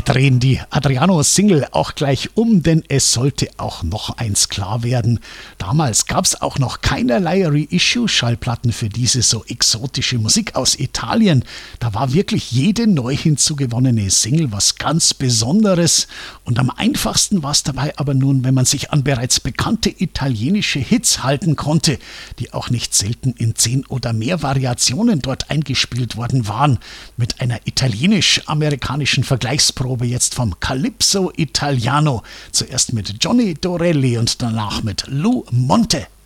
drehen die Adriano-Single auch gleich um, denn es sollte auch noch eins klar werden. Damals gab es auch noch keinerlei Reissue-Schallplatten für diese so exotische Musik aus Italien. Da war wirklich jede neu hinzugewonnene Single was ganz Besonderes. Und am einfachsten war es dabei aber nun, wenn man sich an bereits bekannte italienische Hits halten konnte, die auch nicht selten in 10 oder mehr Variationen dort eingespielt worden waren. Mit einer italienisch-amerikanischen Vergleichsprobe jetzt vom Calypso Italiano. Zuerst mit Johnny Dorelli und danach mit Lou Monte.